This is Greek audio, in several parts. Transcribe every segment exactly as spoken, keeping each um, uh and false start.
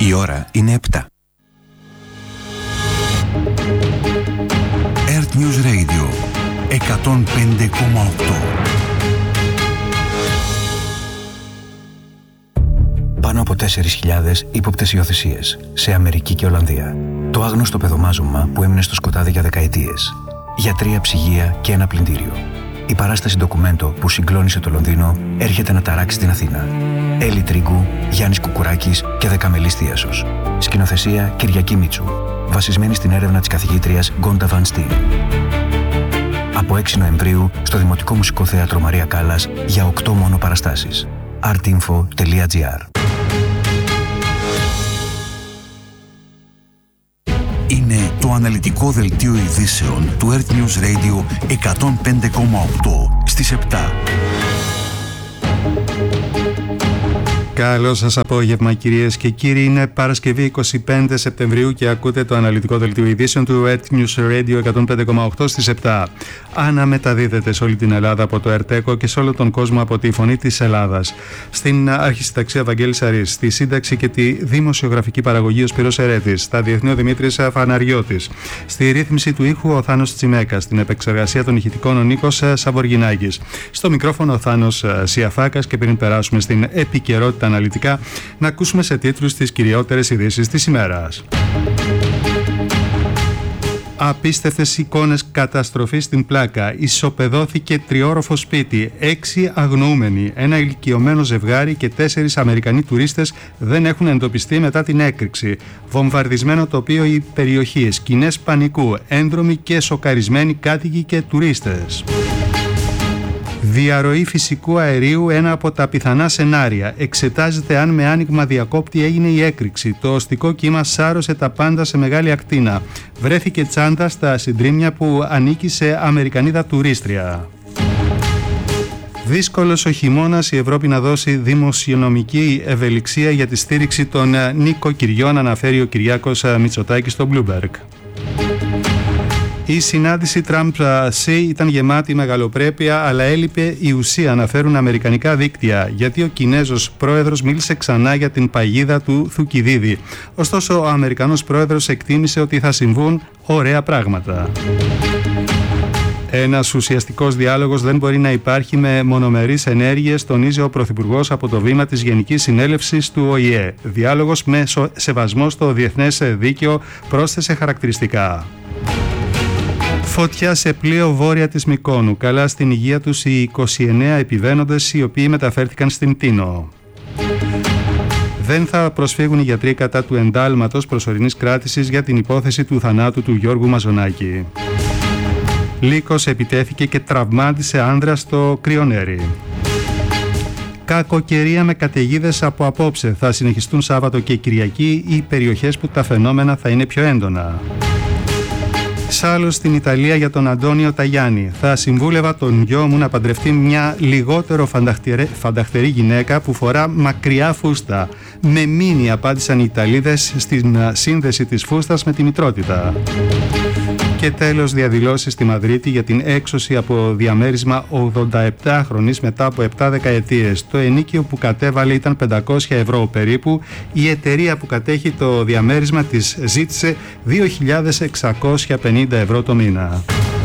Η ώρα είναι επτά. Earth News Radio εκατόν πέντε κόμμα οκτώ. Πάνω από τέσσερις χιλιάδες ύποπτες υιοθεσίες σε Αμερική και Ολλανδία. Το άγνωστο παιδομάζωμα που έμεινε στο σκοτάδι για δεκαετίες. Γιατρία, ψυγεία και ένα πλυντήριο. Η παράσταση ντοκουμέντο που συγκλώνησε το Λονδίνο έρχεται να ταράξει την Αθήνα. Έλλη Τρίγκου, Γιάννης Κουκουράκης και Δεκαμελής Θίασος. Σκηνοθεσία Κυριακή Μίτσου. Βασισμένη στην έρευνα της καθηγήτριας Γκόντα Βαν Στιν. Από έξι Νοεμβρίου στο Δημοτικό Μουσικό Θέατρο Μαρία Κάλλας για οκτώ μόνο παραστάσεις. artinfo τελεία gr. Είναι το αναλυτικό δελτίο ειδήσεων του Earth News Radio εκατόν πέντε κόμμα οκτώ στις επτά. Καλό σας απόγευμα κυρίες και κύριοι, είναι Παρασκευή εικοστή πέμπτη Σεπτεμβρίου και ακούτε το αναλυτικό δελτίο ειδήσεων του Earth News Radio εκατόν πέντε κόμμα οκτώ στις επτά. Αναμεταδίδεται σε όλη την Ελλάδα από το ΕΡΤΕΚΟ και σε όλο τον κόσμο από τη Φωνή της Ελλάδας. Στην αρχισυνταξία Βαγγέλης Αρής, στη σύνταξη και τη δημοσιογραφική παραγωγή ο Σπύρος Ερέτης, στα διεθνή ο Δημήτρης Φαναριώτης, στη ρύθμιση του ήχου ο Θάνος Τσιμέκας, στην επεξεργασία των ηχητικών ο Νίκος Σαβοργινάκης, στο μικρόφωνο ο Θάνος Σιαφάκας και πριν περάσουμε στην επικαιρότητα αναλυτικά, να ακούσουμε σε τίτλους τις κυριότερες ειδήσεις της ημέρας. Απίστευτες εικόνες καταστροφής στην Πλάκα. Ισοπεδώθηκε τριόροφο σπίτι. Έξι αγνοούμενοι. Ένα ηλικιωμένο ζευγάρι και τέσσερις Αμερικανοί τουρίστες δεν έχουν εντοπιστεί μετά την έκρηξη. Βομβαρδισμένο τοπίο η περιοχή. Σκηνές πανικού. Ένδρομοι και σοκαρισμένοι κάτοικοι και τουρίστες. Διαρροή φυσικού αερίου, ένα από τα πιθανά σενάρια. Εξετάζεται αν με άνοιγμα διακόπτη έγινε η έκρηξη. Το οστικό κύμα σάρωσε τα πάντα σε μεγάλη ακτίνα. Βρέθηκε τσάντα στα συντρίμμια που ανήκει σε Αμερικανίδα τουρίστρια. Δύσκολος ο χειμώνας, η Ευρώπη να δώσει δημοσιονομική ευελιξία για τη στήριξη των νοικοκυριών, αναφέρει ο Κυριάκος Μητσοτάκης στο Bloomberg. Η συνάντηση Τραμπ-Σι ήταν γεμάτη μεγαλοπρέπεια, αλλά έλειπε η ουσία, αναφέρουν αμερικανικά δίκτυα, γιατί ο Κινέζος πρόεδρος μίλησε ξανά για την παγίδα του Θουκυδίδη. Ωστόσο, ο Αμερικανός πρόεδρος εκτίμησε ότι θα συμβούν ωραία πράγματα. Ένας ουσιαστικός διάλογος δεν μπορεί να υπάρχει με μονομερείς ενέργειες, τονίζει ο Πρωθυπουργός από το βήμα της Γενικής Συνέλευσης του Ο Η Ε. Διάλογος με σεβασμό στο διεθνές δίκαιο, πρόσθεσε χαρακτηριστικά. Φωτιά σε πλοίο βόρεια της Μυκόνου. Καλά στην υγεία τους οι είκοσι εννέα επιβαίνοντες, οι οποίοι μεταφέρθηκαν στην Τίνο. Δεν θα προσφύγουν οι γιατροί κατά του εντάλματος προσωρινής κράτησης για την υπόθεση του θανάτου του Γιώργου Μαζονάκη. Λύκος επιτέθηκε και τραυμάτισε άνδρα στο Κρυονέρι. Κακοκαιρία με καταιγίδες από απόψε. Θα συνεχιστούν Σάββατο και Κυριακή οι περιοχές που τα φαινόμενα θα είναι πιο έντονα. Σάλλος στην Ιταλία για τον Αντώνιο Ταγιάννη. Θα συμβούλευα τον γιο μου να παντρευτεί μια λιγότερο φανταχτερή γυναίκα που φορά μακριά φούστα. Με μήνυ, απάντησαν οι Ιταλίδες στην σύνδεση της φούστας με τη μητρότητα. Και τέλος, διαδηλώσεις στη Μαδρίτη για την έξωση από διαμέρισμα ογδονταεπτάχρονης μετά από επτά δεκαετίες. Το ενίκιο που κατέβαλε ήταν πεντακόσια ευρώ περίπου. Η εταιρεία που κατέχει το διαμέρισμα της ζήτησε δύο χιλιάδες εξακόσια πενήντα ευρώ το μήνα.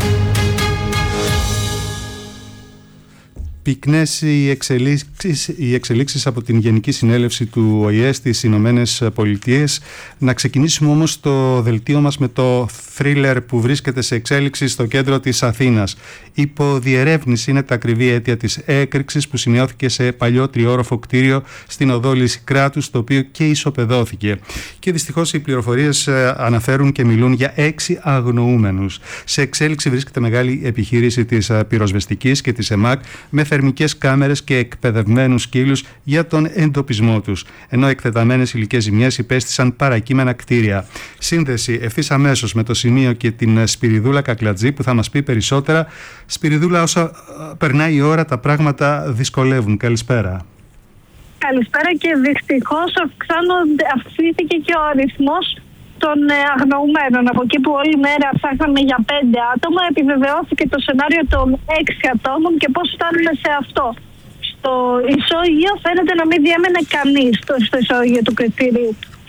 Πυκνές οι εξελίξεις, οι εξελίξεις από την Γενική Συνέλευση του Ο Η Ε στις Ηνωμένες Πολιτείες. Να ξεκινήσουμε όμως το δελτίο μας με το θρίλερ που βρίσκεται σε εξέλιξη στο κέντρο της Αθήνας. Υποδιερεύνηση είναι τα ακριβή αίτια της έκρηξης που σημειώθηκε σε παλιό τριόροφο κτίριο στην οδό Λυσικράτους, το οποίο και ισοπεδώθηκε. Και δυστυχώς οι πληροφορίες αναφέρουν και μιλούν για έξι αγνοούμενους. Σε εξέλιξη βρίσκεται μεγάλη επιχείρηση της πυροσβεστικής και της ΕΜΑΚ με θερμικές κάμερες και εκπαιδευμένους σκύλους για τον εντοπισμό τους, ενώ εκτεταμένες υλικές ζημιές υπέστησαν παρακείμενα κτίρια. Σύνδεση ευθύς αμέσως με το σημείο και την Σπυριδούλα Κακλατζή που θα μας πει περισσότερα. Σπυριδούλα, όσο περνάει η ώρα τα πράγματα δυσκολεύουν. Καλησπέρα. Καλησπέρα και δυστυχώς αυξήθηκε και ο αριθμός των αγνοουμένων. Από εκεί που όλη μέρα ψάχναμε για πέντε άτομα, επιβεβαιώθηκε το σενάριο των έξι ατόμων και πώς φτάνουμε σε αυτό. Στο ισόγειο φαίνεται να μην διέμενε κανείς στο, στο ισόγειο του κριτηρίου.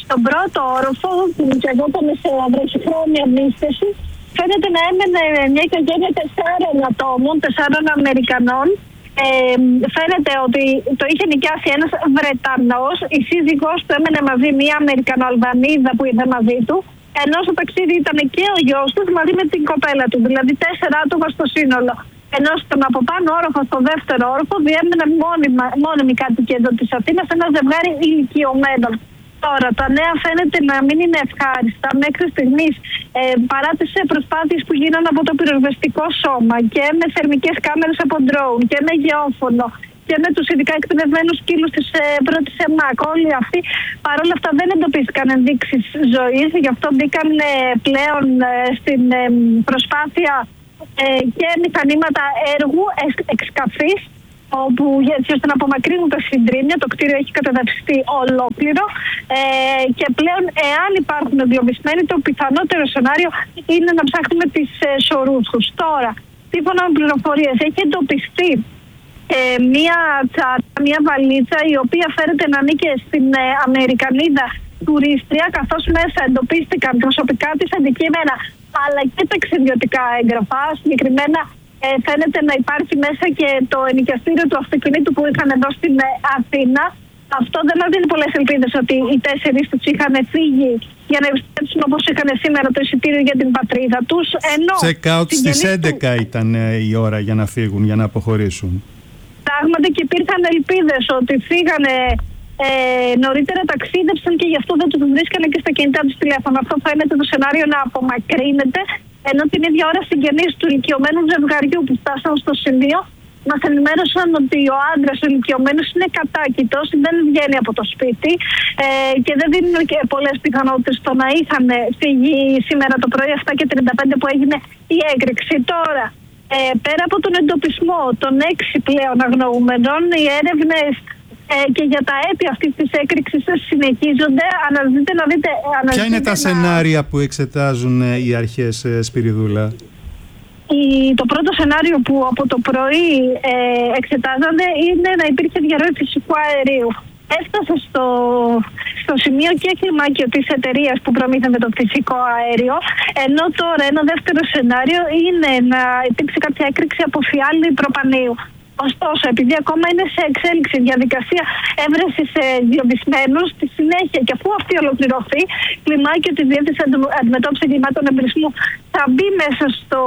στον πρώτο όροφο, που λεγόταν σε βραχυχρόνια μίσθωση, φαίνεται να έμενε μια οικογένεια τεσσάρων ατόμων, τεσσάρων Αμερικανών. Ε, φαίνεται ότι το είχε νοικιάσει ένας Βρετανός, η σύζυγός του έμενε μαζί μια Αμερικανοαλβανίδα που ήρθε μαζί του, ενώ στο ταξίδι ήταν και ο γιος του μαζί με την κοπέλα του, δηλαδή τέσσερα άτομα στο σύνολο. Ενώ στον από πάνω όροφο, στο δεύτερο όροφο, διέμεναν μόνιμοι κάτοικοι εδώ της Αθήνας, ένα ζευγάρι ηλικιωμένων. Τώρα, τα νέα φαίνεται να μην είναι ευχάριστα. Μέχρι στιγμής, ε, παρά τις προσπάθειες που γίνανε από το πυροσβεστικό σώμα και με θερμικές κάμερες από ντρόουν και με γεώφωνο και με τους ειδικά εκπαιδευμένους σκύλους της ε, πρώτης ΕΜΑΚ, όλοι αυτοί παρόλα αυτά δεν εντοπίστηκαν ενδείξεις ζωής. Γι' αυτό μπήκαν ε, πλέον ε, στην ε, προσπάθεια ε, και μηχανήματα έργου εξκαφής, όπου έτσι ώστε να απομακρύνουν τα συντρίμμια. Το κτίριο έχει καταδαυστεί ολόκληρο ε, και πλέον, εάν υπάρχουν εγκλωβισμένοι, το πιθανότερο σενάριο είναι να ψάχνουμε τις ε, σωρούχους. Τώρα, σύμφωνα με πληροφορίες, έχει εντοπιστεί ε, μία τσάντα, μία βαλίτσα, η οποία φέρεται να ανήκε στην ε, Αμερικανίδα τουρίστρια, καθώς μέσα εντοπίστηκαν προσωπικά της αντικείμενα αλλά και ταξιδιωτικά έγγραφα. Συγκεκριμένα, Ε, φαίνεται να υπάρχει μέσα και το ενοικιαστήριο του αυτοκινήτου που είχαν εδώ στην ε, Αθήνα. Αυτό δεν μας δίνει πολλές ελπίδες ότι οι τέσσερις τους είχαν φύγει για να επιστρέψουν όπως είχαν σήμερα το εισιτήριο για την πατρίδα τους. Check-out στις έντεκα του... ήταν ε, η ώρα για να φύγουν, για να αποχωρήσουν. Πράγματι, και υπήρχαν ελπίδες ότι φύγανε ε, νωρίτερα, ταξίδεψαν και γι' αυτό δεν τους βρίσκανε και στα κινητά τους τηλέφωνα. Αυτό φαίνεται το σενάριο να απομακρύνεται. Ενώ την ίδια ώρα συγγενείς του ηλικιωμένου ζευγαριού που φτάσαν στο σημείο μας ενημέρωσαν ότι ο άντρας ο ηλικιωμένος είναι κατάκητος, δεν βγαίνει από το σπίτι ε, και δεν δίνουν και πολλές πιθανότητες στο να είχαν φύγει σήμερα το πρωί εφτά και τριάντα πέντε που έγινε η έκρηξη. Τώρα, ε, πέρα από τον εντοπισμό των έξι πλέον αγνοούμενων, οι έρευνες Ε, και για τα αίτια αυτής της έκρηξης συνεχίζονται. Αναζητείτε να δείτε... Ποια είναι τα να... σενάρια που εξετάζουν ε, οι αρχές, ε, Σπυριδούλα? Η, το πρώτο σενάριο που από το πρωί ε, εξετάζονται είναι να υπήρχε διαρροή φυσικού αερίου. Έφτασε στο, στο σημείο και κλιμάκιο της εταιρείας που προμήθευε το φυσικό αέριο, ενώ τώρα ένα δεύτερο σενάριο είναι να υπήρξε κάποια έκρηξη από φιάλη προπανίου. Ωστόσο, επειδή ακόμα είναι σε εξέλιξη διαδικασία έβρεσης εγκλωβισμένους, στη συνέχεια και αφού αυτή ολοκληρωθεί, κλιμάκιο της Διεύθυνσης Αντιμετώπισης Εγκλημάτων Εμπρισμού θα μπει μέσα στο...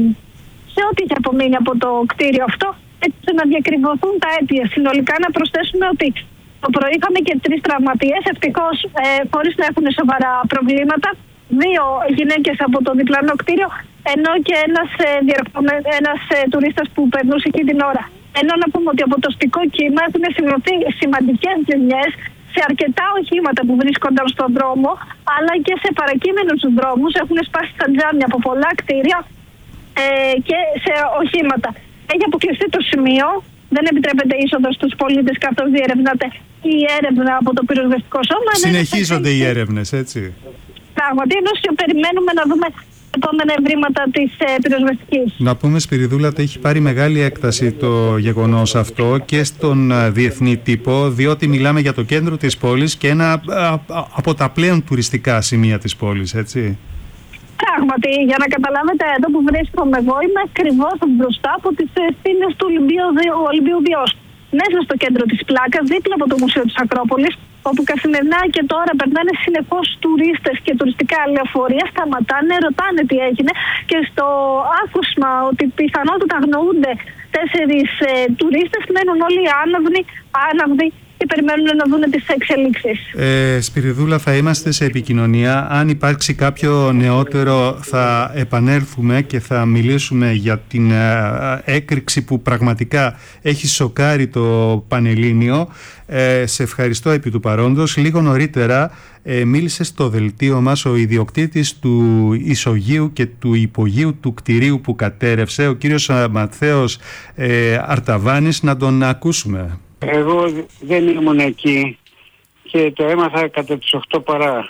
σε ό,τι έχει απομείνει από το κτίριο αυτό, έτσι ώστε να διακριβωθούν τα αίτια. Συνολικά, να προσθέσουμε ότι το πρωί είχαμε και τρεις τραυματίες, ευτυχώς ε, χωρίς να έχουν σοβαρά προβλήματα. Δύο γυναίκες από το διπλανό κτίριο, ενώ και ένας, ε, ένας ε, τουρίστας που περνούσε εκεί την ώρα. Ενώ να πούμε ότι από το αστικό κύμα έχουν σημειωθεί σημαντικές ζημιές σε αρκετά οχήματα που βρίσκονταν στον δρόμο, αλλά και σε παρακείμενους δρόμους. Έχουν σπάσει τα τζάμια από πολλά κτίρια ε, και σε οχήματα. Έχει αποκλειστεί το σημείο, δεν επιτρέπεται είσοδος στους πολίτες καθώς διερευνάται η έρευνα από το πυροσβεστικό σώμα. Συνεχίζονται οι έρευνες, έτσι. Πράγματι, ενώ περιμένουμε να δούμε επόμενα ευρήματα της ε, πυροσβεστικής. Να πούμε, Σπυριδούλα, ότι έχει πάρει μεγάλη έκταση το γεγονός αυτό και στον α, διεθνή τύπο, διότι μιλάμε για το κέντρο της πόλης και ένα α, α, από τα πλέον τουριστικά σημεία της πόλης, έτσι. Πράγματι, για να καταλάβετε, εδώ που βρίσκομαι εγώ, είμαι ακριβώς μπροστά από τις στήλες του Ολυμπίου δύο. Μέσα στο κέντρο της πλάκας, δίπλα από το Μουσείο της Ακρόπολης, όπου καθημερινά και τώρα περνάνε συνεχώς τουρίστες και τουριστικά λεωφορεία, σταματάνε, ρωτάνε τι έγινε και στο άκουσμα ότι πιθανότατα αγνοούνται τέσσερις ε, τουρίστες, μένουν όλοι άναυνοι, άναυνοι και περιμένουν να δουν τις εξελίξεις. Ε, Σπυριδούλα, θα είμαστε σε επικοινωνία. Αν υπάρξει κάποιο νεότερο θα επανέλθουμε και θα μιλήσουμε για την ε, έκρηξη που πραγματικά έχει σοκάρει το Πανελλήνιο. Ε, σε ευχαριστώ επί του παρόντος. Λίγο νωρίτερα ε, μίλησε στο δελτίο μας ο ιδιοκτήτης του ισογείου και του υπογείου του κτηρίου που κατέρευσε, ο κύριος Ματθαίος ε, Αρταβάνης. Να τον ακούσουμε. Εγώ δεν ήμουν εκεί και το έμαθα κατά τις οκτώ παρά.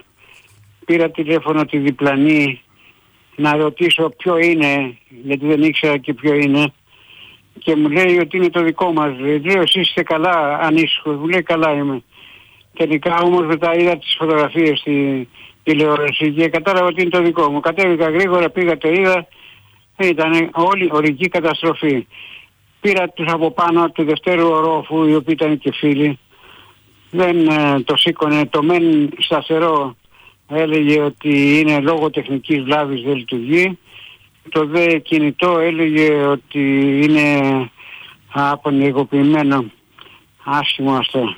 Πήρα τηλέφωνο τη διπλανή να ρωτήσω ποιο είναι, γιατί δεν ήξερα και ποιο είναι, και μου λέει ότι είναι το δικό μας. Λέω, εσείς είστε καλά, ανήσυχος? Μου λέει, καλά είμαι. Τελικά όμως μετά είδα τις φωτογραφίες στη τηλεόραση και κατάλαβα ότι είναι το δικό μου. Κατέβηκα γρήγορα, πήγα, το είδα, ήταν όλη ορική καταστροφή. Πήρα τους από πάνω του δευτέρου ορόφου, οι οποίοι ήταν και φίλοι. Δεν ε, το σήκωνε, το μεν σταθερό έλεγε ότι είναι λόγω τεχνικής βλάβης, δεν λειτουργεί. Το δε κινητό έλεγε ότι είναι απονεργοποιημένο, άσχημο αυτό.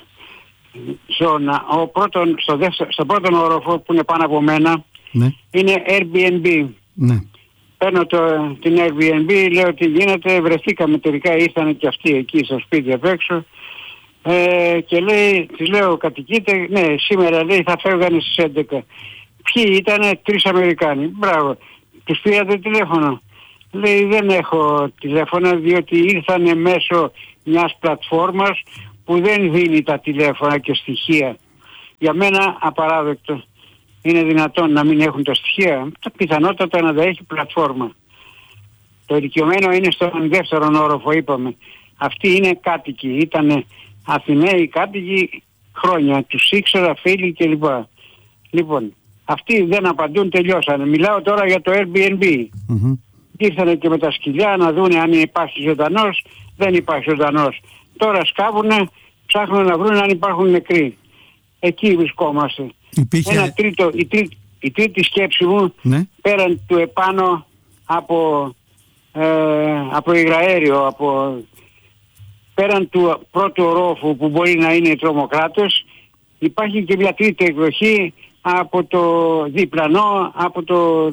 Ζώνα. Ο πρώτον, στο, δεύτερο, στο πρώτο όροφο που είναι πάνω από μένα, ναι, είναι Airbnb. Ναι. Παίρνω το, την Airbnb, λέω ότι γίνεται, βρεθήκαμε τελικά, ήρθαν και αυτοί εκεί στο σπίτι απ' έξω. Ε, και λέει, της λέω, κατοικείτε, ναι, σήμερα λέει θα φεύγανε στις έντεκα. Ποιοι ήτανε? Τρεις Αμερικάνοι. Μπράβο. Τους πήρατε τηλέφωνο? Λέει, δεν έχω τηλέφωνο, διότι ήρθανε μέσω μιας πλατφόρμας που δεν δίνει τα τηλέφωνα και στοιχεία. Για μένα απαράδεκτο. Είναι δυνατόν να μην έχουν τα στοιχεία? Πιθανότατα να τα έχει πλατφόρμα. Το ηλικιωμένο είναι στον δεύτερον όροφο, είπαμε. Αυτοί είναι κάτοικοι, ήταν Αθηναίοι κάτοικοι χρόνια, τους ήξερα, φίλοι κλπ. Λοιπόν, αυτοί δεν απαντούν, τελειώσανε. Μιλάω τώρα για το Airbnb. Mm-hmm. Ήρθανε και με τα σκυλιά να δούνε αν υπάρχει ζωντανός, δεν υπάρχει ζωντανός. Τώρα σκάβουνε, ψάχνουν να βρουν αν υπάρχουν νεκροί. Εκεί βρισκόμαστε. Υπήρχε... Ένα τρίτο, η, τρί, η τρίτη σκέψη μου, ναι, πέραν του επάνω από, ε, από υγραέριο, από, πέραν του πρώτου ορόφου που μπορεί να είναι τρομοκράτες, υπάρχει και μια τρίτη εκδοχή από το διπλανό, από το,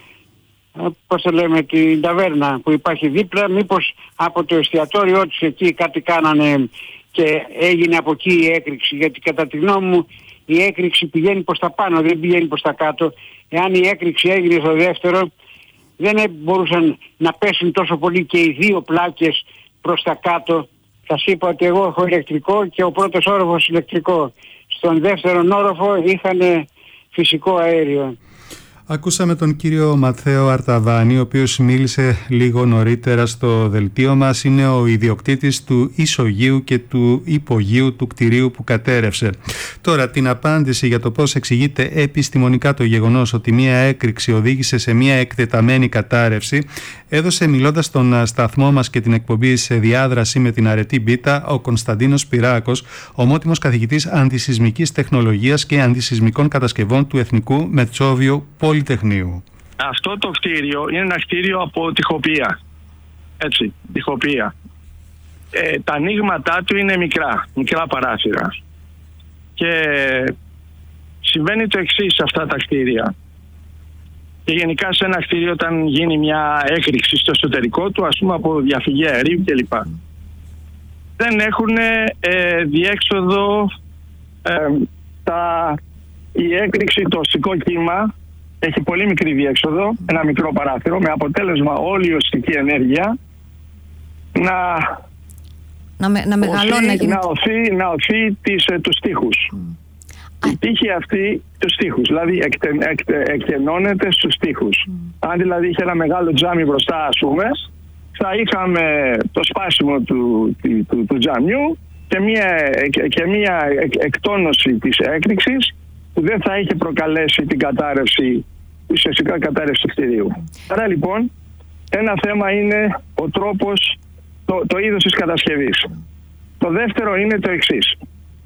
πώς το λέμε, την ταβέρνα που υπάρχει δίπλα, μήπως από το εστιατόριό τους εκεί κάτι κάνανε και έγινε από εκεί η έκρηξη, γιατί κατά τη γνώμη μου η έκρηξη πηγαίνει προς τα πάνω, δεν πηγαίνει προς τα κάτω. Εάν η έκρηξη έγινε στο δεύτερο, δεν μπορούσαν να πέσουν τόσο πολύ και οι δύο πλάκες προς τα κάτω. Σας είπα ότι εγώ έχω ηλεκτρικό και ο πρώτος όροφος ηλεκτρικό. Στον δεύτερον όροφο είχαν φυσικό αέριο. Ακούσαμε τον κύριο Ματθαίο Αρταβάνη, ο οποίος μίλησε λίγο νωρίτερα στο δελτίο μας. Είναι ο ιδιοκτήτης του ισογείου και του υπογείου του κτηρίου που κατέρευσε. Τώρα, την απάντηση για το πώς εξηγείται επιστημονικά το γεγονός ότι μία έκρηξη οδήγησε σε μία εκτεταμένη κατάρρευση, έδωσε μιλώντας στον σταθμό μας και την εκπομπή σε διάδραση με την Αρετή Μπίτα ο Κωνσταντίνος Πυράκος, ομότιμος καθηγητής αντισυσμικής τεχνολογίας και αντισυσμικών κατασκευών του Εθνικού Μετσόβιου Πολυτεχνείου. Αυτό το κτίριο είναι ένα κτίριο από τοιχοποιία. Έτσι, τοιχοποιία. Ε, τα ανοίγματά του είναι μικρά, μικρά παράθυρα. Και συμβαίνει το εξής σε αυτά τα κτίρια. Και γενικά σε ένα κτίριο όταν γίνει μια έκρηξη στο εσωτερικό του, ας πούμε από διαφυγή αερίου κλπ. Δεν έχουν ε, διέξοδο ε, τα, η έκρηξη, το οστικό κύμα έχει πολύ μικρή διέξοδο, ένα μικρό παράθυρο, με αποτέλεσμα όλη η οστική ενέργεια να, να, με, να μεγαλώνει, οθεί, να οθεί, να οθεί τις, ε, τους τοίχους. Mm. Η τύχη αυτή τους τοίχους, δηλαδή εκτε, εκτε, εκτενώνεται στους τοίχους. Mm. Αν δηλαδή είχε ένα μεγάλο τζάμι μπροστά, ας πούμε, θα είχαμε το σπάσιμο του, του, του, του τζαμιού και μια, και μια εκτόνωση της έκρηξης που δεν θα είχε προκαλέσει την κατάρρευση, ουσιαστικά κατάρρευση του κτηρίου. Άρα λοιπόν, ένα θέμα είναι ο τρόπος, το, το είδος της κατασκευής. Το δεύτερο είναι το εξής.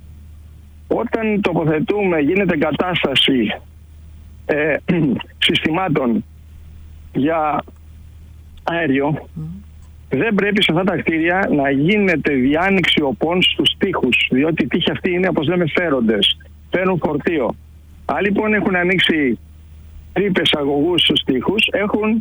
Όταν τοποθετούμε, γίνεται κατάσταση ε, συστημάτων για αέριο, mm. δεν πρέπει σε αυτά τα κτίρια να γίνεται διάνοιξη οπών στους τοίχους, διότι οι τοίχοι αυτοί είναι, όπως λέμε, φέροντες, φέρουν φορτίο. Αν λοιπόν έχουν ανοίξει τρύπες αγωγούς στους τοίχους, έχουν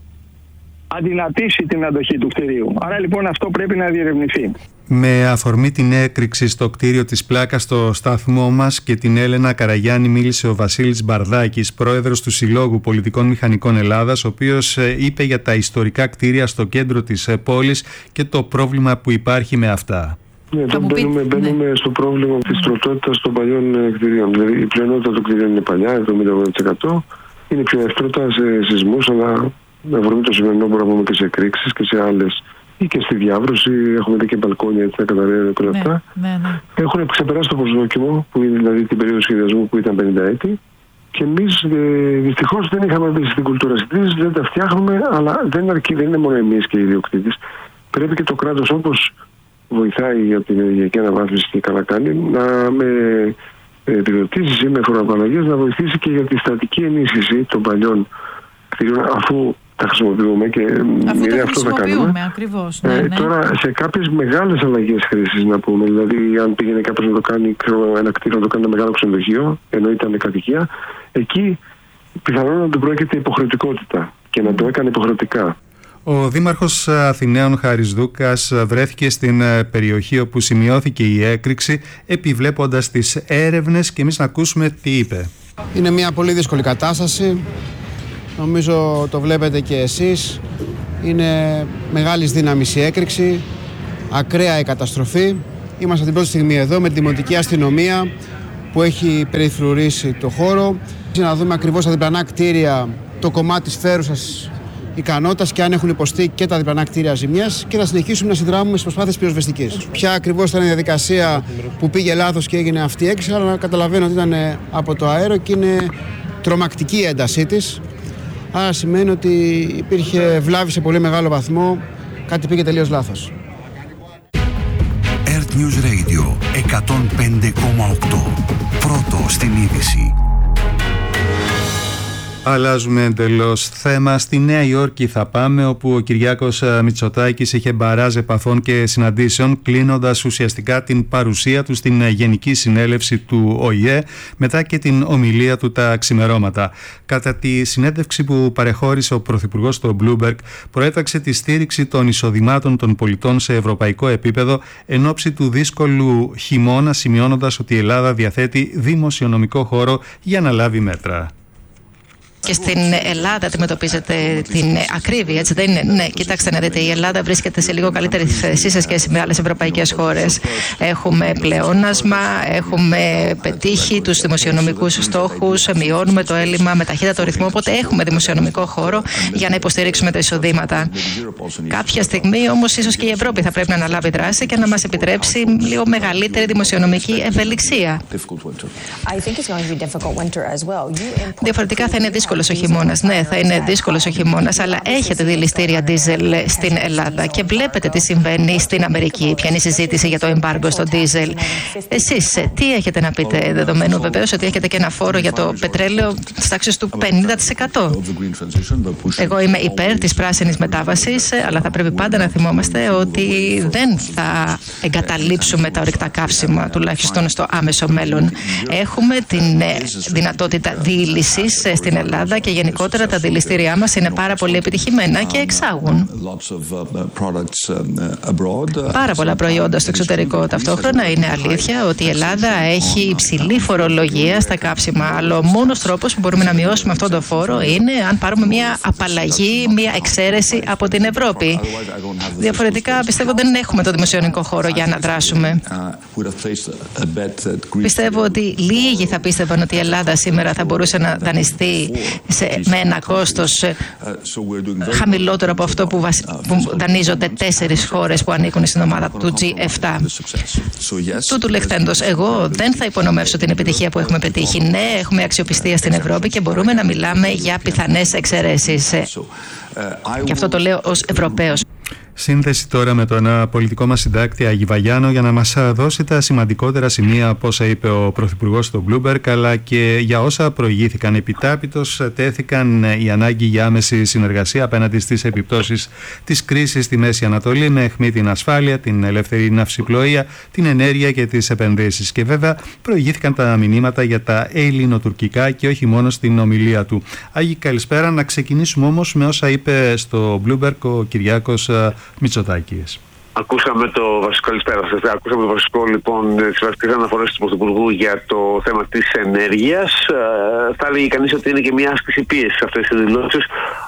αδυνατήσει την αντοχή του κτηρίου. Άρα λοιπόν αυτό πρέπει να διερευνηθεί. Με αφορμή την έκρηξη στο κτίριο της Πλάκας στο σταθμό μας και την Έλενα Καραγιάννη μίλησε ο Βασίλης Μπαρδάκης, πρόεδρος του Συλλόγου Πολιτικών Μηχανικών Ελλάδας, ο οποίος είπε για τα ιστορικά κτίρια στο κέντρο της πόλης και το πρόβλημα που υπάρχει με αυτά. Ναι, εδώ μπαίνουμε, μπαίνουμε ναι. στο πρόβλημα της τροτότητας των παλιών κτιρίων. Δηλαδή η πλειονότητα των κτιρίων είναι παλιά, εβδομήντα τοις εκατό. Είναι πιο εύκολα σε σεισμούς, αλλά με αφορμή το σημερινό μπορούμε να πούμε και σε εκρήξεις και σε άλλες ή και στη διάβρωση. Έχουμε δει και μπαλκόνια έτσι να καταραίουν και όλα ναι, αυτά. Ναι, ναι. Έχουν ξεπεράσει το προσδόκιμο, που είναι δηλαδή την περίοδο σχεδιασμού που ήταν πενήντα έτη. Και εμείς ε, δυστυχώς δεν είχαμε μπει στην κουλτούρα συντήρησης, δεν τα φτιάχνουμε, αλλά δεν αρκεί, δεν είναι μόνο εμείς και οι ιδιοκτήτες. Πρέπει και το κράτος, όπως βοηθάει για την ενεργειακή αναβάθμιση και καλά κάνει, να με επιδοτήσεις ή με φοροαπαλλαγές να βοηθήσει και για τη στατική ενίσχυση των παλιών κτηρίων, αφού τα χρησιμοποιούμε και αφού είναι το αυτό θα κάνουμε. χρησιμοποιούμε, ακριβώς. Ναι, ε, ναι. Τώρα σε κάποιες μεγάλες αλλαγές χρήσης να πούμε, δηλαδή αν πήγαινε κάποιος να το κάνει ξέρω, ένα κτίριο, να το κάνει ένα μεγάλο ξενοδοχείο, ενώ ήταν κατοικία, εκεί πιθανόν να του πρόκειται υποχρεωτικότητα και να το έκανε υποχρεωτικά. Ο Δήμαρχος Αθηναίων Χάρης Δούκας βρέθηκε στην περιοχή όπου σημειώθηκε η έκρηξη, επιβλέποντας τις έρευνες, και εμείς να ακούσουμε τι είπε. Είναι μια πολύ δύσκολη κατάσταση. Νομίζω το βλέπετε και εσείς. Είναι μεγάλης δύναμης η έκρηξη, ακραία η καταστροφή. Είμαστε την πρώτη στιγμή εδώ με τη Δημοτική Αστυνομία που έχει περιφρουρήσει το χώρο. Να δούμε ακριβώς τα διπλανά κτίρια, το κομμάτι της φέρουσας ικανότητας και αν έχουν υποστεί και τα διπλανά κτίρια ζημιές, και να συνεχίσουμε να συνδράμουμε στις προσπάθειες πυροσβεστικής. Ποια ακριβώς ήταν η διαδικασία που πήγε λάθος και έγινε αυτή η έκρηξη, αλλά καταλαβαίνω ότι ήταν από το αέριο και είναι τρομακτική η έντασή της. Άρα σημαίνει ότι υπήρχε βλάβη σε πολύ μεγάλο βαθμό, κάτι πήγε τελείως λάθος. Earth News Radio εκατόν πέντε κόμμα οκτώ. Πρώτο στην είδηση. Αλλάζουμε εντελώς θέμα. Στη Νέα Υόρκη θα πάμε, όπου ο Κυριάκος Μητσοτάκης είχε μπαράζ επαφών και συναντήσεων, κλείνοντας ουσιαστικά την παρουσία του στην Γενική Συνέλευση του Ο Η Ε, μετά και την ομιλία του τα ξημερώματα. Κατά τη συνέντευξη που παρεχώρησε ο Πρωθυπουργός στο Bloomberg, προέταξε τη στήριξη των εισοδημάτων των πολιτών σε ευρωπαϊκό επίπεδο εν ώψη του δύσκολου χειμώνα, σημειώνοντας ότι η Ελλάδα διαθέτει δημοσιονομικό χώρο για να λάβει μέτρα. Και στην Ελλάδα αντιμετωπίζετε την ακρίβεια, έτσι δεν είναι? Ναι, κοιτάξτε να δείτε, η Ελλάδα βρίσκεται σε λίγο καλύτερη θέση σε σχέση με άλλες ευρωπαϊκές χώρες. Έχουμε πλεόνασμα, έχουμε πετύχει τους δημοσιονομικούς στόχους, μειώνουμε το έλλειμμα με ταχύτατο ρυθμό, οπότε έχουμε δημοσιονομικό χώρο για να υποστηρίξουμε τα εισοδήματα. Κάποια στιγμή όμως ίσως και η Ευρώπη θα πρέπει να αναλάβει δράση και να μας επιτρέψει λίγο μεγαλύτερη δημοσιονομική ευελιξία. Διαφορετικά θα είναι δύσκολο ο χειμώνας. Ναι, θα είναι δύσκολος ο χειμώνας, αλλά έχετε δηληστήρια ντίζελ στην Ελλάδα και βλέπετε τι συμβαίνει στην Αμερική. Ποια είναι η συζήτηση για το εμπάργκο στο ντίζελ. Εσείς τι έχετε να πείτε, δεδομένου βεβαίως ότι έχετε και ένα φόρο για το πετρέλαιο της τάξης του πενήντα τοις εκατό. Εγώ είμαι υπέρ της πράσινης μετάβασης, αλλά θα πρέπει πάντα να θυμόμαστε ότι δεν θα εγκαταλείψουμε τα ορυκτά καύσιμα, τουλάχιστον στο άμεσο μέλλον. Έχουμε την δυνατότητα διήλυσης στην Ελλάδα και γενικότερα τα δηληστήριά μας είναι πάρα πολύ επιτυχημένα και εξάγουν πάρα πολλά προϊόντα στο εξωτερικό. Ταυτόχρονα είναι αλήθεια ότι η Ελλάδα έχει υψηλή φορολογία στα καύσιμα, αλλά ο μόνος τρόπος που μπορούμε να μειώσουμε αυτόν τον φόρο είναι αν πάρουμε μια απαλλαγή, μια εξαίρεση από την Ευρώπη. Διαφορετικά πιστεύω δεν έχουμε το δημοσιονομικό χώρο για να δράσουμε. Πιστεύω ότι λίγοι θα πίστευαν ότι η Ελλάδα σήμερα θα μπορούσε να δανειστεί σε, με ένα κόστος χαμηλότερο από αυτό που, βασ, που δανείζονται τέσσερις χώρες που ανήκουν στην ομάδα του τζι επτά. Τούτου λεχθέντος, εγώ δεν θα υπονομεύσω την επιτυχία που έχουμε πετύχει. Ναι, έχουμε αξιοπιστία στην Ευρώπη και μπορούμε να μιλάμε για πιθανές εξαιρέσεις. Και αυτό το λέω ως Ευρωπαίος. Σύνδεση τώρα με τον πολιτικό μας συντάκτη Άγη Βαγιάνο για να μας δώσει τα σημαντικότερα σημεία από όσα είπε ο Πρωθυπουργός στο Bloomberg, αλλά και για όσα προηγήθηκαν. Επιτάπητος τέθηκαν η ανάγκη για άμεση συνεργασία απέναντι στις επιπτώσεις της κρίσης στη Μέση Ανατολή, με αιχμή την ασφάλεια, την ελεύθερη ναυσιπλοεία, την ενέργεια και τις επενδύσεις. Και βέβαια προηγήθηκαν τα μηνύματα για τα ελληνοτουρκικά και όχι μόνο στην ομιλία του. Άγη, καλησπέρα. Να ξεκινήσουμε όμως με όσα είπε στο Bloomberg ο Κυριάκος Μητσοτάκης. Ακούσαμε το βασικό, καλησπέρα σας. Ακούσαμε το βασικό λοιπόν τις βασικές αναφορές του Πρωθυπουργού για το θέμα της ενέργειας. Ε, θα έλεγε κανείς ότι είναι και μια άσκηση πίεσης αυτές τις δηλώσεις,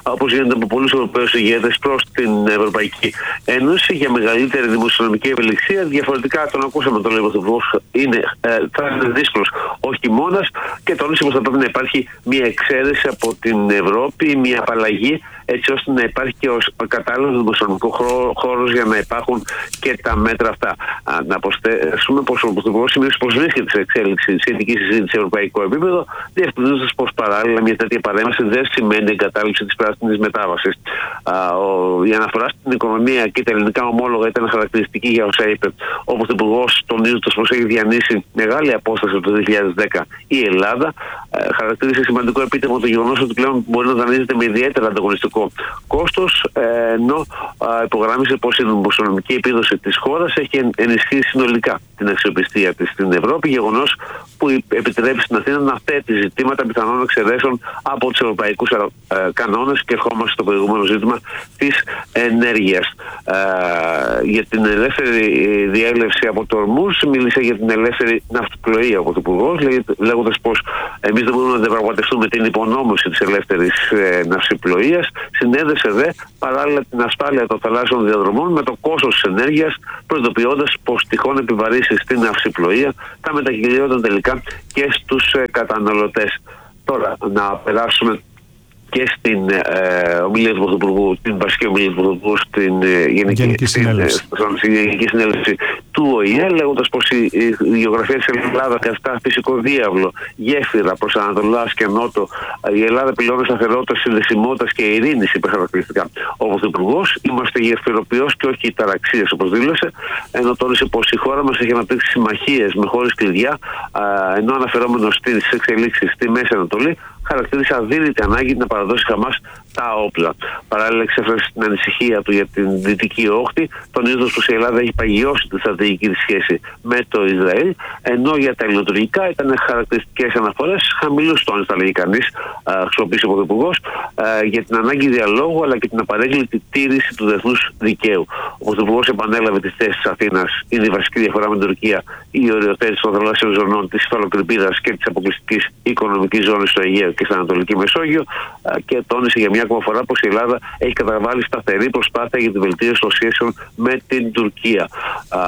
όπως γίνεται από πολλούς Ευρωπαίους ηγέτες, προς την Ευρωπαϊκή Ένωση για μεγαλύτερη δημοσιονομική ευελιξία. Διαφορετικά, τον ακούσαμε τον λέει είναι, ε, θα είναι δύσκολος ο χειμώνας και τόνισε πως θα πρέπει να υπάρχει μια εξαίρεση από την Ευρώπη, μια απαλλαγή, έτσι ώστε να υπάρχει και ο κατάλληλος δημοσιονομικός χώρος για να υπάρχουν και τα μέτρα αυτά. Α, να προσθέσουμε πως ο Πρωθυπουργός σημείωσε πως βρίσκεται σε εξέλιξη σχετική συζήτηση σε ευρωπαϊκό επίπεδο, διευκρινίζοντας πως παράλληλα μια τέτοια παρέμβαση δεν σημαίνει εγκατάλειψη της πράσινης μετάβασης. Α, ο, η αναφορά στην οικονομία και τα ελληνικά ομόλογα ήταν χαρακτηριστική για όσα είπε. Ο Πρωθυπουργός, τονίζοντας πως έχει διανύσει μεγάλη απόσταση από το δύο χιλιάδες δέκα η Ελλάδα, ε, χαρακτήρισε σημαντικό επίτευγμα το γεγονός ότι πλέον μπορεί να δανείζεται με ιδιαίτερα ανταγωνιστικό κόστος, ε, ενώ ε, υπογράμμισε πως η δημοσιονομική επίδοση της χώρας έχει ενισχύσει συνολικά την αξιοπιστία της στην Ευρώπη, γεγονός που επιτρέπει στην Αθήνα να θέτει ζητήματα πιθανών εξαιρέσεων από τους ευρωπαϊκούς ε, κανόνες και ερχόμαστε στο προηγούμενο ζήτημα της ενέργειας. Ε, για την ελεύθερη διέλευση από το Ορμούζ μίλησε για την ελεύθερη ναυπηγική ο Υπουργός, λέγοντας πως εμείς δεν μπορούμε να διαπραγματευτούμε την υπονόμευση της ελεύθερης ε, ναυσιπλοείας. Συνέδεσε δε παράλληλα την ασφάλεια των θαλάσσιων διαδρομών με το κόστος της ενέργειας, προειδοποιώντας πως τυχόν επιβαρύσεις στην ναυσιπλοεία θα μετακυλιόταν τελικά και στους ε, καταναλωτές. Τώρα να περάσουμε και στην ε, ομιλία του Πρωθυπουργού, την βασική ομιλία του Πρωθυπουργού στην ε, Γενική, Γενική Συνέλευση. Στην Γενική Συνέλευση του Ο Η Ε, λέγοντας πως η, η γεωγραφία της Ελλάδα καθιστά φυσικό διάβλο, γέφυρα προς Ανατολάς και Νότο. Η Ελλάδα πυλώνει σταθερότητας, συνδεσιμότητας και ειρήνης, είπε χαρακτηριστικά ο Πρωθυπουργός. Είμαστε γεφυροποιός και όχι ταραξίες, όπως δήλωσε, ενώ τόνισε πως η χώρα μας έχει αναπτύξει συμμαχίες με χώρες κλειδιά, ενώ αναφερόμενο στις εξελίξεις στη Μέση Ανατολή, χαρακτήρισε αδύνατη ανάγκη να παραδώσει Χαμάς τα όπλα. Παράλληλα, εξέφρασε την ανησυχία του για την Δυτική Όχθη, τονίζοντας πως η Ελλάδα έχει παγιώσει τη στρατηγική της σχέση με το Ισραήλ, ενώ για τα ελληνοτουρκικά ήταν χαρακτηριστικές αναφορές χαμηλούς τόνους, θα λέγει κανείς, χρησιμοποίησε ο Πρωθυπουργός, για την ανάγκη διαλόγου αλλά και την απαραίτητη τήρηση του διεθνούς δικαίου. Ο Πρωθυπουργός επανέλαβε τις θέσεις της Αθήνας, είναι η βασική διαφορά με την Τουρκία, η οριοθέτηση των θαλάσσιων ζωνών, της υφαλοκρηπίδας και της αποκλειστικής οικονομικής ζώνης στο Αιγαίο και στην Ανατολική Μεσόγειο, και τόνισε για μια ακόμα φορά πως η Ελλάδα έχει καταβάλει σταθερή προσπάθεια για τη βελτίωση των σχέσεων με την Τουρκία. Α,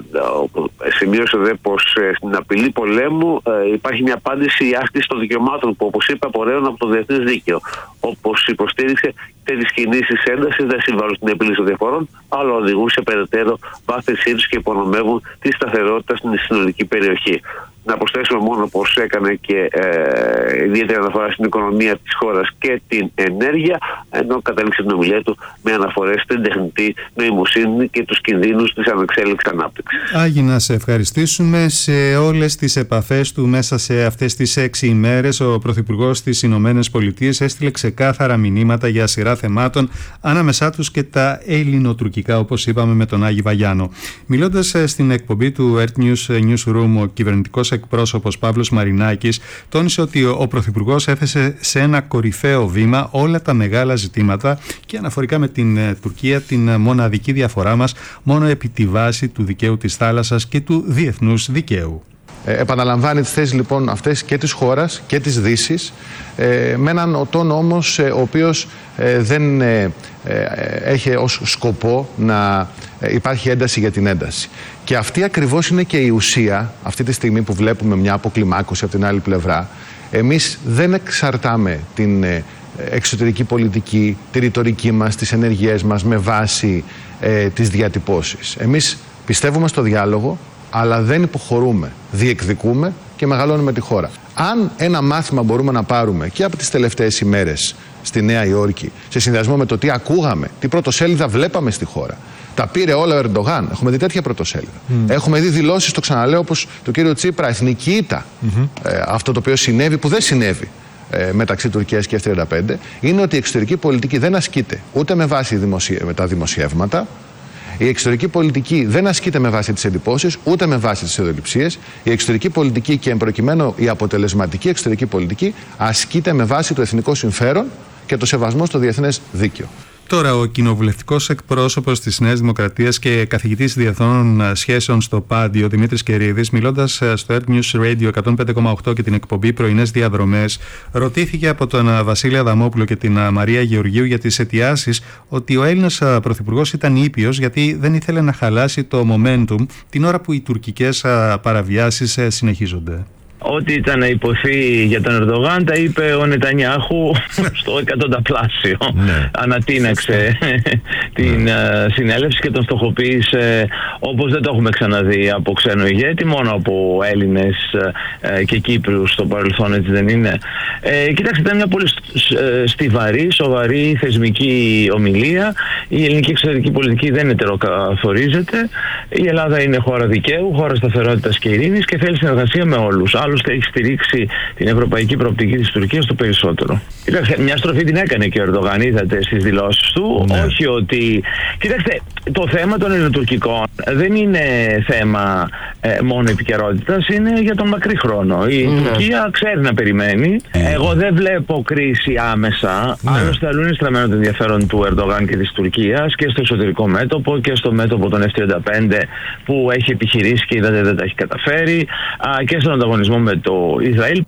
σημείωσε δε πως ε, στην απειλή πολέμου ε, υπάρχει μια απάντηση η άσκηση των δικαιωμάτων που, όπως είπε, απορρέουν από το διεθνές δίκαιο. Όπως υποστήριξε, τέτοιες κινήσεις έντασης δεν συμβάλλουν στην επίλυση των διαφορών, αλλά οδηγούν σε περαιτέρω βάθυνσή τους και υπονομεύουν τη σταθερότητα στην συνολική περιοχή. Να προσθέσουμε μόνο πως έκανε και ε, ιδιαίτερη αναφορά στην οικονομία της χώρας και την ενέργεια, ενώ κατέληξε την ομιλία του με αναφορές στην τεχνητή νοημοσύνη και τους κινδύνους της ανεξέλικτης ανάπτυξης. Άγι, να σε ευχαριστήσουμε. Σε όλες τις επαφές του μέσα σε αυτές τις έξι ημέρες, ο Πρωθυπουργός της Ηνωμένες Πολιτείες έστειλε ξεκάθαρα μηνύματα για σειρά θεμάτων, ανάμεσά τους και τα ελληνοτουρκικά, όπως είπαμε, με τον Άγι Βαγιάνο. Μιλώντας στην εκπομπή του Earth News Newsroom, ο κυβερνητικός εκπρόσωπος Παύλος Μαρινάκης τόνισε ότι ο Πρωθυπουργός έθεσε σε ένα κορυφαίο βήμα όλα τα μεγάλα ζητήματα και αναφορικά με την Τουρκία την μοναδική διαφορά μας μόνο επί τη βάση του δικαίου της θάλασσας και του διεθνούς δικαίου. Ε, επαναλαμβάνει τις θέσεις λοιπόν αυτές και της χώρας και της Δύσης, ε, με έναν τόνο όμως ε, ο οποίος ε, δεν ε, ε, έχει ως σκοπό να ε, υπάρχει ένταση για την ένταση. Και αυτή ακριβώς είναι και η ουσία αυτή τη στιγμή που βλέπουμε μια αποκλιμάκωση από την άλλη πλευρά. Εμείς δεν εξαρτάμε την ε, εξωτερική πολιτική, τη ρητορική μας, τις ενεργειές μας με βάση ε, τις διατυπώσεις. Εμείς πιστεύουμε στο διάλογο, αλλά δεν υποχωρούμε, διεκδικούμε και μεγαλώνουμε τη χώρα. Αν ένα μάθημα μπορούμε να πάρουμε και από τις τελευταίες ημέρες στη Νέα Υόρκη, σε συνδυασμό με το τι ακούγαμε, τι πρωτοσέλιδα βλέπαμε στη χώρα, τα πήρε όλα ο Ερντογάν. Έχουμε δει τέτοια πρωτοσέλιδα. Mm. Έχουμε δει δηλώσεις, το ξαναλέω, όπως του κύριου Τσίπρα, εθνική ήττα. Mm-hmm. Ε, αυτό το οποίο συνέβη, που δεν συνέβη ε, μεταξύ Τουρκίας και εφ τριάντα πέντε, είναι ότι η εξωτερική πολιτική δεν ασκείται ούτε με βάση δημοσιε... με τα δημοσιεύματα. Η εξωτερική πολιτική δεν ασκείται με βάση τις εντυπώσεις, ούτε με βάση τις ιδεολειψίες. Η εξωτερική πολιτική και εμπροκειμένου η αποτελεσματική εξωτερική πολιτική ασκείται με βάση το εθνικό συμφέρον και το σεβασμό στο διεθνές δίκαιο. Τώρα, ο κοινοβουλευτικός εκπρόσωπος της Νέας Δημοκρατίας και καθηγητής διεθνών σχέσεων στο Πάντι, ο Δημήτρης Κερίδης, μιλώντας στο Earth News Radio εκατόν πέντε κόμμα οκτώ και την εκπομπή Πρωινές Διαδρομές, ρωτήθηκε από τον Βασίλη Αδαμόπουλο και την Μαρία Γεωργίου για τις αιτιάσεις ότι ο Έλληνας πρωθυπουργός ήταν ήπιος γιατί δεν ήθελε να χαλάσει το momentum την ώρα που οι τουρκικές παραβιάσεις συνεχίζονται. Ό,τι ήταν να υποθεί για τον Ερντογάν τα είπε ο Νετανιάχου στο εκατονταπλάσιο. Ναι. Ανατείναξε την ναι. συνέλευση και τον στοχοποίησε όπως δεν το έχουμε ξαναδεί από ξένο ηγέτη, μόνο από Έλληνες και Κύπριους στο παρελθόν, έτσι δεν είναι? Ε, κοιτάξτε, ήταν μια πολύ στιβαρή, σοβαρή θεσμική ομιλία. Η ελληνική εξωτερική πολιτική δεν ετεροκαθορίζεται. Η Ελλάδα είναι χώρα δικαίου, χώρα σταθερότητας και ειρήνης και θέλει συνεργασία με όλους. Άλλωστε έχει στηρίξει την ευρωπαϊκή προοπτική της Τουρκίας το περισσότερο. Κοιτάξτε, μια στροφή την έκανε και ο Ερντογάν, είδατε στις δηλώσεις του. Ναι. Όχι ότι... Κοιτάξτε, το θέμα των ελληνοτουρκικών δεν είναι θέμα ε, μόνο επικαιρότητας, είναι για τον μακρύ χρόνο. Η ναι. Τουρκία ξέρει να περιμένει. Ναι. Εγώ δεν βλέπω κρίση άμεσα. Ναι. Άλλωστε αλλού είναι στραμμένο το ενδιαφέρον του Ερντογάν και της Τουρκίας και στο εσωτερικό μέτωπο και στο μέτωπο των εφ τριάντα πέντε που έχει επιχειρήσει και είδατε δεν τα έχει καταφέρει, α, και στον ανταγωνισμό με το Ισραήλ.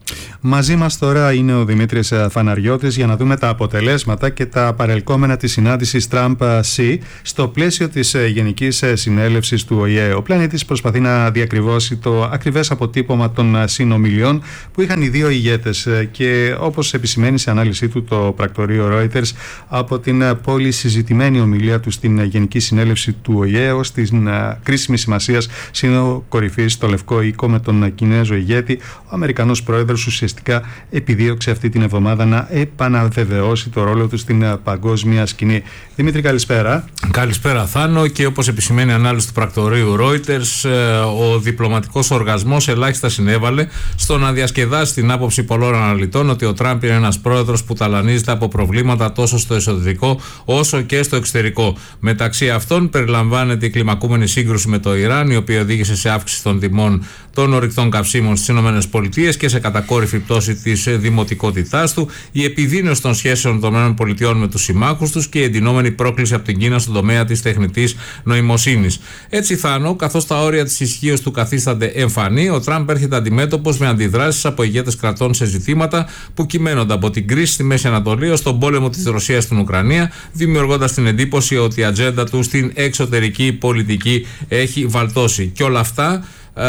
Μαζί μας τώρα είναι ο Δημήτρης Φαναριώτης για να δούμε τα αποτελέσματα και τα παρελκόμενα της συνάντησης Τραμπ-Σι στο πλαίσιο της Γενικής Συνέλευσης του Ο Η Ε. Ο πλανήτης προσπαθεί να διακριβώσει το ακριβές αποτύπωμα των συνομιλιών που είχαν οι δύο ηγέτες και όπως επισημαίνει σε ανάλυση του το πρακτορείο Reuters, από την πολύ συζητημένη ομιλία του στην Γενική Συνέλευση του Ο Η Ε ως την κρίσιμη σημασίας σύνοδο κορυφής στο Λευκό Οίκο με τον Κινέζο ηγέτη, ο Αμερικανός πρόεδρος ουσιαστικά επιδίωξε αυτή την εβδομάδα να επαναβεβαιώσει το ρόλο του στην παγκόσμια σκηνή. Δημήτρη, καλησπέρα. Καλησπέρα, Θάνο. Και όπως επισημαίνει η ανάλυση του πρακτορείου Reuters, ο διπλωματικός οργασμός ελάχιστα συνέβαλε στο να διασκεδάσει την άποψη πολλών αναλυτών ότι ο Τραμπ είναι ένας πρόεδρος που ταλανίζεται από προβλήματα τόσο στο εσωτερικό όσο και στο εξωτερικό. Μεταξύ αυτών περιλαμβάνεται η κλιμακούμενη σύγκρουση με το Ιράν, η οποία οδήγησε σε αύξηση των τιμών των ορυκτών καυσίμων στις ΗΠΑ και σε κατακόρυφη πτώση της δημοτικότητάς του, η επιδείνωση των σχέσεων των ΗΠΑ με τους συμμάχους τους και η εντυνόμενη πρόκληση από την Κίνα στον τομέα της τεχνητής νοημοσύνης. Έτσι, Θάνο, καθώς τα όρια της ισχύως του καθίστανται εμφανή, ο Τραμπ έρχεται αντιμέτωπος με αντιδράσεις από ηγέτες κρατών σε ζητήματα που κυμαίνονται από την κρίση στη Μέση Ανατολή ως τον πόλεμο της Ρωσίας στην Ουκρανία, δημιουργώντας την εντύπωση ότι η ατζέντα του στην εξωτερική πολιτική έχει βαλτώσει. Και όλα αυτά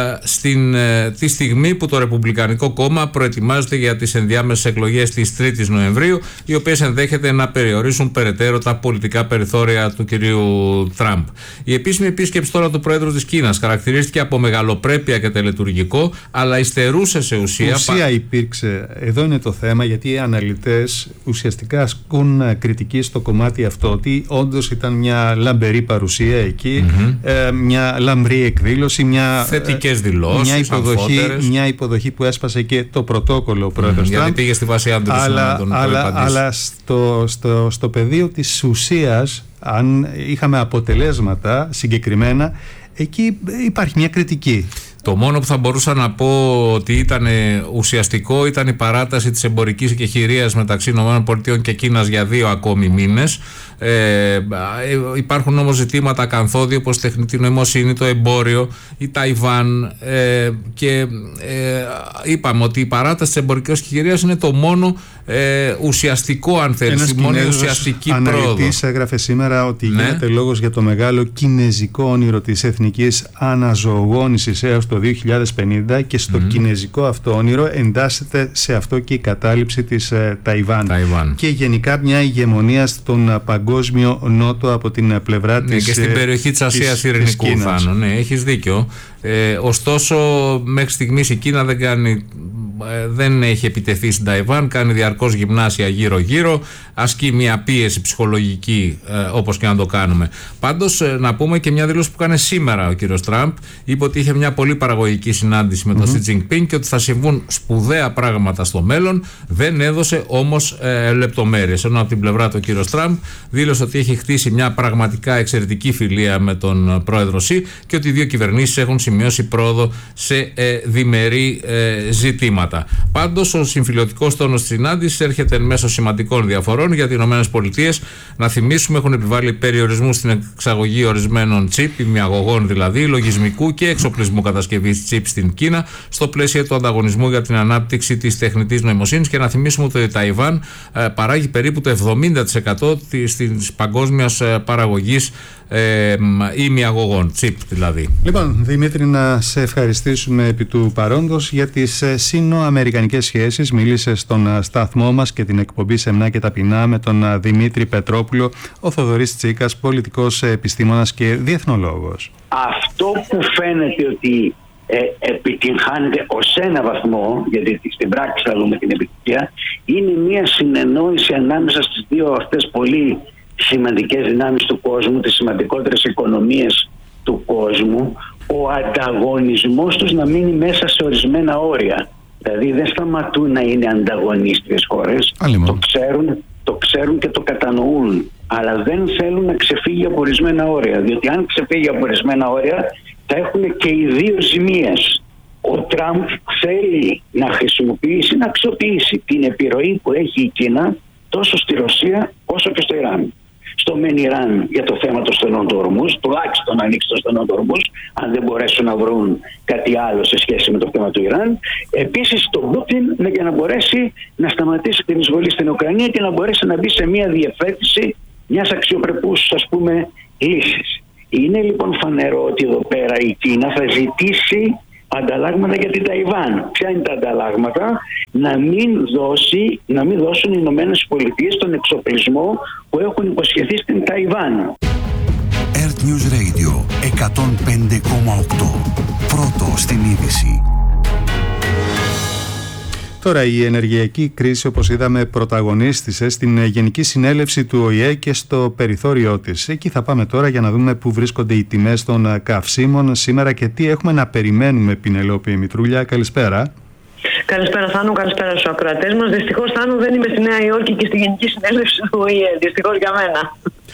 στην, τη στιγμή που το Ρεπουμπλικανικό Κόμμα προετοιμάζεται για τις ενδιάμεσες εκλογές της τρίτης Νοεμβρίου, οι οποίες ενδέχεται να περιορίσουν περαιτέρω τα πολιτικά περιθώρια του κυρίου Τραμπ. Η επίσημη επίσκεψη τώρα του Πρόεδρου της Κίνας χαρακτηρίστηκε από μεγαλοπρέπεια και τελετουργικό, αλλά υστερούσε σε ουσία. Ουσία υπήρξε. Εδώ είναι το θέμα, γιατί οι αναλυτές ουσιαστικά ασκούν κριτική στο κομμάτι αυτό, ότι όντως ήταν μια λαμπερή παρουσία εκεί, mm-hmm. ε, μια λαμπρή εκδήλωση, μια θετική δηλώσεις, μια υποδοχή, μια υποδοχή που έσπασε και το πρωτόκολλο ο πρόεδρος mm, Τραμπ. Γιατί πήγε στη βάση άντρου. Αλλά, αλλά, αλλά στο, στο, στο πεδίο της ουσίας, αν είχαμε αποτελέσματα συγκεκριμένα, εκεί υπάρχει μια κριτική. Το μόνο που θα μπορούσα να πω ότι ήταν ουσιαστικό ήταν η παράταση της εμπορικής εκεχηρίας μεταξύ ΗΠΑ και Κίνας για δύο ακόμη μήνες. Ε, υπάρχουν όμως ζητήματα ακαθόδη όπως τεχνητή νοημοσύνη, το εμπόριο, η Ταϊβάν ε, και ε, είπαμε ότι η παράταση της εμπορικής εκεχηρίας είναι το μόνο ε, ουσιαστικό, αν θέλεις, η μόνη ουσιαστική πρόοδο. Ένας αναλυτής έγραφε σήμερα ότι ναι. γίνεται λόγος για το μεγάλο κινέζικο όνειρο της εθνικής αναζωογόνησης έως το δύο χιλιάδες πενήντα και στο mm. κινέζικο αυτό όνειρο εντάσσεται σε αυτό και η κατάληψη της ε, Ταϊβάν. Ταϊβάν και γενικά μια ηγεμονία στον παγκόσμιο νότο από την πλευρά ναι, της και στην περιοχή της Ασίας Ειρηνικού, Θάνο. Ναι, έχεις δίκιο. Ε, ωστόσο, μέχρι στιγμής η Κίνα δεν κάνει, δεν έχει επιτεθεί στην Ταϊβάν, κάνει διαρκώς γυμνάσια γύρω-γύρω, ασκεί μια πίεση ψυχολογική, ε, όπως και να το κάνουμε. Πάντως, ε, να πούμε και μια δήλωση που κάνει σήμερα ο κύριος Τραμπ. Είπε ότι είχε μια πολύ παραγωγική συνάντηση με τον Xi Jinping και ότι θα συμβούν σπουδαία πράγματα στο μέλλον. Δεν έδωσε όμως ε, λεπτομέρειες. Ενώ από την πλευρά του ο κύριος Τραμπ δήλωσε ότι έχει χτίσει μια πραγματικά εξαιρετική φιλία με τον πρόεδρο Xi και ότι οι δύο κυβερνήσεις έχουν σημειώσει πρόοδο σε ε, διμερεί ε, ζητήματα. Πάντως, ο συμφιλιωτικός τόνος της συνάντησης έρχεται εν μέσω σημαντικών διαφορών, γιατί οι ΗΠΑ, να θυμίσουμε, έχουν επιβάλει περιορισμούς στην εξαγωγή ορισμένων τσιπ, ημιαγωγών δηλαδή, λογισμικού και εξοπλισμού κατασκευής τσιπ στην Κίνα, στο πλαίσιο του ανταγωνισμού για την ανάπτυξη της τεχνητής νοημοσύνης. Και να θυμίσουμε ότι η Ταϊβάν ε, παράγει περίπου το εβδομήντα τοις εκατό της, της παγκόσμιας ε, παραγωγής ε, ημιαγωγών, τσιπ δηλαδή. Λοιπόν, Δημήτρη, να σε ευχαριστήσουμε επί του παρόντος για τις ε, σύνοαμερικανικές σχέσεις. Μίλησε στον ε, σταθμό μας και την εκπομπή Σεμνά και Ταπεινά με τον ε, Δημήτρη Πετρόπουλο, ο Θοδωρής Τσίκας, πολιτικός επιστήμονας και διεθνολόγος. Αυτό που φαίνεται ότι ε, επιτυγχάνεται ως ένα βαθμό, γιατί στην πράξη θα δούμε την επιτυχία, είναι μια συνεννόηση ανάμεσα στις δύο αυτές πολύ σημαντικές δυνάμεις του κόσμου, τις σημαντικότερες οικονομίες του κόσμου, ο ανταγωνισμός τους να μείνει μέσα σε ορισμένα όρια. Δηλαδή δεν σταματούν να είναι ανταγωνίστριες χώρες, το ξέρουν, το ξέρουν και το κατανοούν, αλλά δεν θέλουν να ξεφύγει από ορισμένα όρια, διότι αν ξεφύγει από ορισμένα όρια θα έχουν και οι δύο ζημίες. Ο Τραμπ θέλει να χρησιμοποιήσει, να αξιοποιήσει την επιρροή που έχει η Κίνα τόσο στη Ρωσία όσο και στο Ιράν. Στο μεν Ιράν για το θέμα των στενών του Ορμούζ, τουλάχιστον να ανοίξει το στενό του Ορμούζ, αν δεν μπορέσουν να βρουν κάτι άλλο σε σχέση με το θέμα του Ιράν. Επίσης τον Πούτιν για να μπορέσει να σταματήσει την εισβολή στην Ουκρανία και να μπορέσει να μπει σε μια διευθέτηση μιας αξιοπρεπούς, ας πούμε, λύσης. Είναι λοιπόν φανερό ότι εδώ πέρα η Κίνα θα ζητήσει ανταλλάγματα για την Ταϊβάν. Ποια είναι τα ανταλλάγματα? Να μην, δώσει, να μην δώσουν οι Ηνωμένες Πολιτείες τον εξοπλισμό που έχουν υποσχεθεί στην Ταϊβάν. Earth News Radio εκατόν πέντε κόμμα οκτώ. Πρώτο στην είδηση. Τώρα η ενεργειακή κρίση, όπως είδαμε, πρωταγωνίστησε στην Γενική Συνέλευση του Ο Η Ε και στο περιθώριό της. Εκεί θα πάμε τώρα για να δούμε πού βρίσκονται οι τιμές των καυσίμων σήμερα και τι έχουμε να περιμένουμε. Πινελόπη Μητρούλια, καλησπέρα. Καλησπέρα Θάνο, καλησπέρα στους ακροατές μας. Δυστυχώς Θάνο δεν είμαι στη Νέα Υόρκη και στη Γενική Συνέλευση του Ο Η Ε. Δυστυχώς για μένα.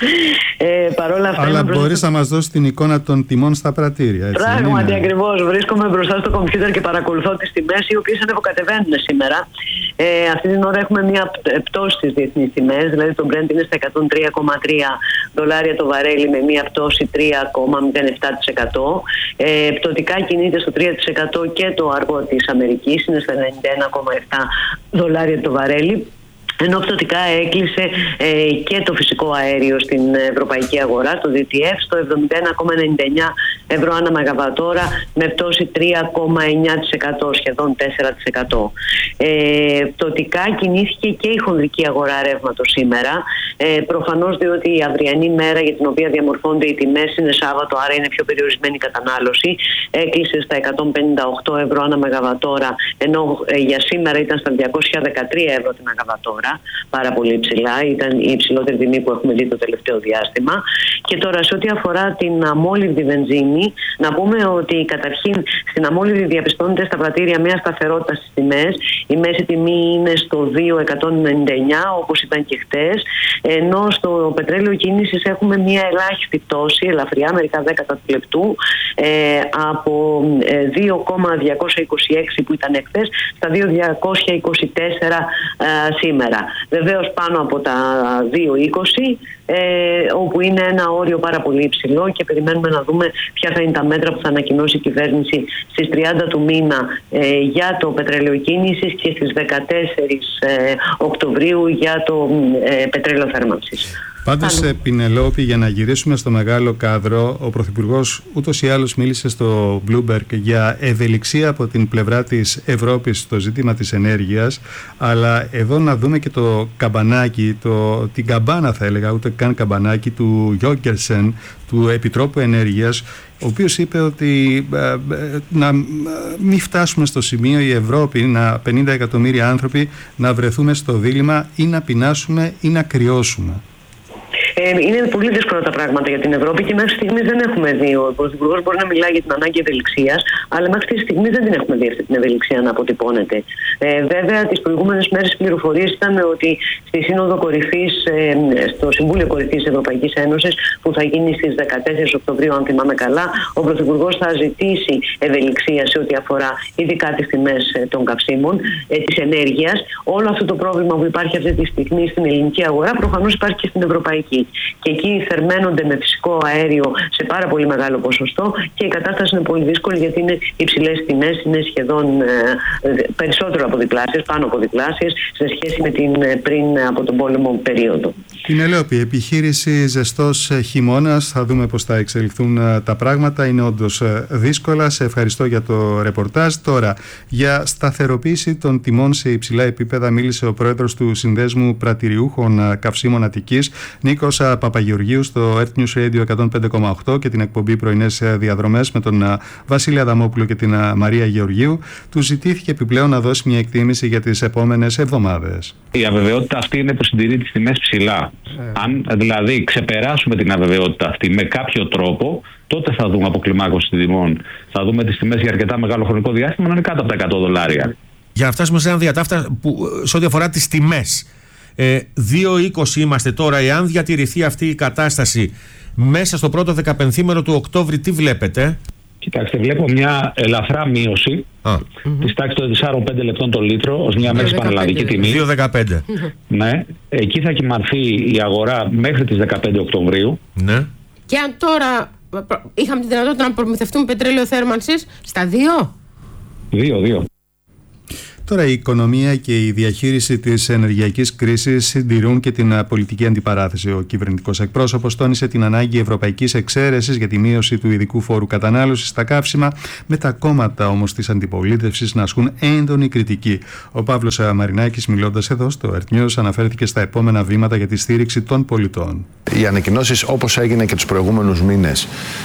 Ε, παρόλα αυτά, αλλά μπορείς να μας δώσεις την εικόνα των τιμών στα πρατήρια, έτσι? Πράγματι, είναι... ακριβώς. Βρίσκομαι μπροστά στο κομπιούτερ και παρακολουθώ τις τιμές, οι οποίες ανεβοκατεβαίνουν σήμερα. Ε, αυτή την ώρα έχουμε μια πτώση στις διεθνείς τιμές, δηλαδή το Brent είναι στα εκατόν τρία κόμμα τρία δολάρια το βαρέλι με μια πτώση τρία κόμμα μηδέν επτά τοις εκατό. Ε, πτωτικά κινείται στο τρία τοις εκατό και το αργό της Αμερικής, είναι στα ενενήντα ένα κόμμα επτά δολάρια το βαρέλι. Ενώ πτωτικά έκλεισε ε, και το φυσικό αέριο στην ευρωπαϊκή αγορά, το ντι τι εφ, στο εβδομήντα ένα κόμμα ενενήντα εννιά ευρώ ανά μεγαβατόρα με πτώση τρία κόμμα εννιά τοις εκατό, σχεδόν τέσσερα τοις εκατό. Ε, πτωτικά κινήθηκε και η χονδρική αγορά ρεύματος σήμερα, ε, προφανώς διότι η αυριανή μέρα για την οποία διαμορφώνται οι τιμές είναι Σάββατο, άρα είναι πιο περιορισμένη η κατανάλωση. Έκλεισε στα εκατόν πενήντα οκτώ ευρώ ανά μεγαβατόρα, ενώ ε, για σήμερα ήταν στα διακόσια δεκατρία ευρώ τη μεγαβατόρα. Πάρα πολύ υψηλά, ήταν η υψηλότερη τιμή που έχουμε δει το τελευταίο διάστημα. Και τώρα, σε ό,τι αφορά την αμόλυβδη βενζίνη, να πούμε ότι καταρχήν στην αμόλυβδη διαπιστώνεται στα πρατήρια μια σταθερότητα στις τιμές. Η μέση τιμή είναι στο δύο εκατόν ενενήντα εννιά, όπως ήταν και χτες. Ενώ στο πετρέλαιο κίνησης έχουμε μια ελάχιστη πτώση, ελαφριά, μερικά δέκατα του λεπτού, ε, από δύο κόμμα διακόσια είκοσι έξι που ήταν χτες στα δύο κόμμα διακόσια είκοσι τέσσερα ε, σήμερα. Βεβαίως πάνω από τα δύο είκοσι, ε, όπου είναι ένα όριο πάρα πολύ υψηλό και περιμένουμε να δούμε ποια θα είναι τα μέτρα που θα ανακοινώσει η κυβέρνηση στις τριάντα του μήνα ε, για το πετρέλαιο κίνησης και στις δεκατέσσερις ε, Οκτωβρίου για το ε, πετρέλαιο θέρμανσης. Πάντως, Πινελόπη, για να γυρίσουμε στο μεγάλο κάδρο, ο Πρωθυπουργός ούτως ή άλλως μίλησε στο Bloomberg για ευελιξία από την πλευρά της Ευρώπης στο ζήτημα της ενέργειας, αλλά εδώ να δούμε και το καμπανάκι, το, την καμπάνα θα έλεγα, ούτε καν καμπανάκι του Γιόγκερσεν, του Επιτρόπου Ενέργειας, ο οποίος είπε ότι ε, ε, να μην φτάσουμε στο σημείο η Ευρώπη, να πενήντα εκατομμύρια άνθρωποι, να βρεθούμε στο δίλημμα ή να πεινάσουμε ή να κρυώσουμε. Ε, είναι πολύ δύσκολα τα πράγματα για την Ευρώπη και μέχρι στιγμής δεν έχουμε δει. Ο Πρωθυπουργός μπορεί να μιλάει για την ανάγκη ευελιξίας, αλλά μέχρι στιγμής δεν την έχουμε δει αυτή την ευελιξία να αποτυπώνεται. Ε, βέβαια, τις προηγούμενες μέρες οι πληροφορίες ήταν ότι στη Σύνοδο Κορυφής, ε, στο Συμβούλιο Κορυφής της Ευρωπαϊκής Ένωσης, που θα γίνει στις δεκατέσσερις Οκτωβρίου, αν θυμάμαι καλά, ο Πρωθυπουργός θα ζητήσει ευελιξία σε ό,τι αφορά ειδικά τις τιμές των καυσίμων, ε, της ενέργειας. Όλο αυτό το πρόβλημα που υπάρχει αυτή τη στιγμή στην ελληνική αγορά προφανώς υπάρχει και στην ευρωπαϊκή. Και εκεί θερμαίνονται με φυσικό αέριο σε πάρα πολύ μεγάλο ποσοστό και η κατάσταση είναι πολύ δύσκολη γιατί είναι υψηλές τιμές, είναι σχεδόν ε, περισσότερο από διπλάσιες, πάνω από διπλάσιες σε σχέση με την ε, πριν από τον πόλεμο περίοδο. Την Ελαιόπη, επιχείρηση ζεστός χειμώνας, θα δούμε πώς θα εξελιχθούν τα πράγματα, είναι όντως δύσκολα. Σε ευχαριστώ για το ρεπορτάζ. Τώρα, για σταθεροποίηση των τιμών σε υψηλά επίπεδα μίλησε ο πρόεδρος του Συνδέσμου Πρατηριούχων Καυσίμων Αττικής, Νίκος Παπαγεωργίου, στο Earth News Radio εκατόν πέντε κόμμα οκτώ και την εκπομπή Πρωινές Διαδρομές με τον Βασίλη Αδαμόπουλο και την Μαρία Γεωργίου. Του ζητήθηκε επιπλέον να δώσει μια εκτίμηση για τις επόμενες εβδομάδες. Η αβεβαιότητα αυτή είναι που συντηρεί τις τιμές ψηλά. Ε. Αν δηλαδή ξεπεράσουμε την αβεβαιότητα αυτή με κάποιο τρόπο, τότε θα δούμε αποκλιμάκωση τιμών. Θα δούμε τις τιμές για αρκετά μεγάλο χρονικό διάστημα να είναι κάτω από τα εκατό δολάρια. Για να φτάσουμε σε ένα διατάφτα που, σε ό,τι αφορά τις τιμές. Ε, δύο είκοσι είμαστε τώρα. Εάν διατηρηθεί αυτή η κατάσταση μέσα στο πρώτο δεκαπενθήμερο του Οκτώβρη, τι βλέπετε? Κοιτάξτε, βλέπω μια ελαφρά μείωση mm-hmm. της τάξης των τεσσάρων με πέντε λεπτών το λίτρο ως μια μέση πανελλαδική τιμή. δύο δεκαπέντε. Ναι, εκεί θα κοιμανθεί η αγορά μέχρι τις δεκαπέντε Οκτωβρίου. Ναι. Και αν τώρα είχαμε τη δυνατότητα να προμηθευτούμε πετρέλαιο θέρμανσης στα δύο. Δύο, δύο. Τώρα η οικονομία και η διαχείριση της ενεργειακής κρίσης συντηρούν και την πολιτική αντιπαράθεση. Ο κυβερνητικός εκπρόσωπος τόνισε την ανάγκη ευρωπαϊκής εξαίρεσης για τη μείωση του ειδικού φόρου κατανάλωσης στα καύσιμα, με τα κόμματα όμως της αντιπολίτευσης να ασκούν έντονη κριτική. Ο Παύλος Μαρινάκης, μιλώντας εδώ στο Earth News, αναφέρθηκε στα επόμενα βήματα για τη στήριξη των πολιτών. Οι ανακοινώσεις, όπως έγινε και τους προηγούμενους μήνες,